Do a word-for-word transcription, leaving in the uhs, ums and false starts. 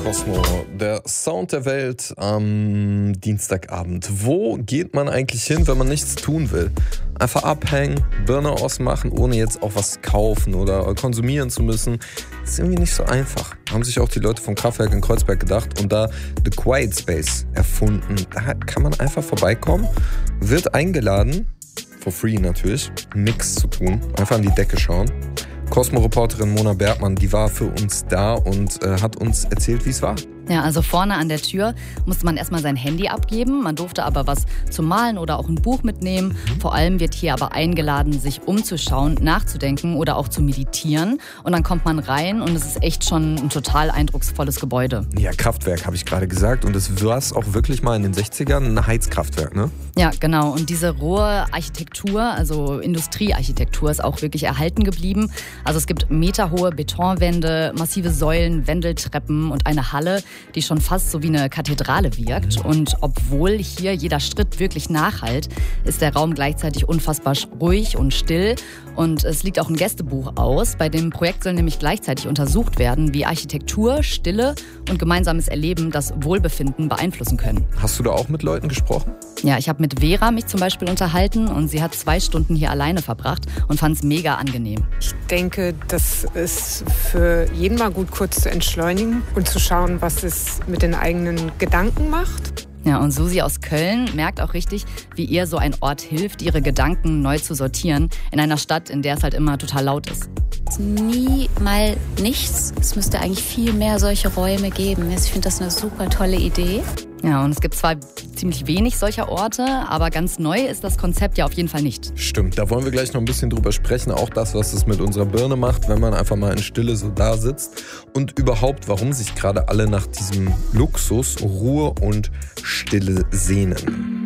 Cosmo, der Sound der Welt am Dienstagabend. Wo geht man eigentlich hin, wenn man nichts tun will? Einfach abhängen, Birne ausmachen, ohne jetzt auch was kaufen oder konsumieren zu müssen. Das ist irgendwie nicht so einfach. Haben sich auch die Leute vom Kraftwerk in Kreuzberg gedacht und da The Quiet Space erfunden. Da kann man einfach vorbeikommen, wird eingeladen, for free natürlich, nichts zu tun, einfach an die Decke schauen. Cosmo-Reporterin Mona Bergmann, die war für uns da und äh, hat uns erzählt, wie es war. Ja, also vorne an der Tür musste man erstmal sein Handy abgeben. Man durfte aber was zum Malen oder auch ein Buch mitnehmen. Mhm. Vor allem wird hier aber eingeladen, sich umzuschauen, nachzudenken oder auch zu meditieren. Und dann kommt man rein und es ist echt schon ein total eindrucksvolles Gebäude. Ja, Kraftwerk habe ich gerade gesagt. Und es war es auch wirklich mal in den sechzigern ein Heizkraftwerk, ne? Ja, genau. Und diese rohe Architektur, also Industriearchitektur, ist auch wirklich erhalten geblieben. Also es gibt meterhohe Betonwände, massive Säulen, Wendeltreppen und eine Halle, die schon fast so wie eine Kathedrale wirkt. Und obwohl hier jeder Schritt wirklich nachhallt, ist der Raum gleichzeitig unfassbar ruhig und still. Und es liegt auch ein Gästebuch aus. Bei dem Projekt soll nämlich gleichzeitig untersucht werden, wie Architektur, Stille und gemeinsames Erleben das Wohlbefinden beeinflussen können. Hast du da auch mit Leuten gesprochen? Ja, ich habe mit Vera mich zum Beispiel unterhalten und sie hat zwei Stunden hier alleine verbracht und fand es mega angenehm. Ich denke, das ist für jeden mal gut, kurz zu entschleunigen und zu schauen, was es mit den eigenen Gedanken macht. Ja, und Susi aus Köln merkt auch richtig, wie ihr so ein Ort hilft, ihre Gedanken neu zu sortieren in einer Stadt, in der es halt immer total laut ist. Nie mal nichts. Es müsste eigentlich viel mehr solche Räume geben. Ich finde das eine super tolle Idee. Ja, und es gibt zwar ziemlich wenig solcher Orte, aber ganz neu ist das Konzept ja auf jeden Fall nicht. Stimmt, da wollen wir gleich noch ein bisschen drüber sprechen. Auch das, was es mit unserer Birne macht, wenn man einfach mal in Stille so da sitzt. Und überhaupt, warum sich gerade alle nach diesem Luxus, Ruhe und Stille sehnen.